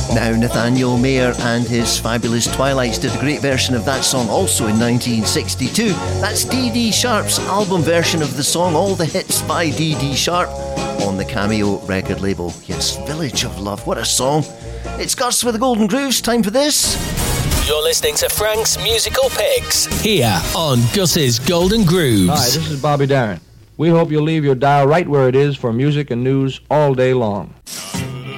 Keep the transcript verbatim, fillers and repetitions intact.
Now, Nathaniel Mayer and his Fabulous Twilights did a great version of that song also in nineteen sixty-two. That's Dee Dee Sharp's album version of the song All the Hits by Dee Dee Sharp on the Cameo record label. Yes, Village of Love, what a song. It's Gus with the Golden Grooves, time for this. You're listening to Frank's Musical Picks here on Gus's Golden Grooves. Hi, this is Bobby Darin. We hope you'll leave your dial right where it is for music and news all day long.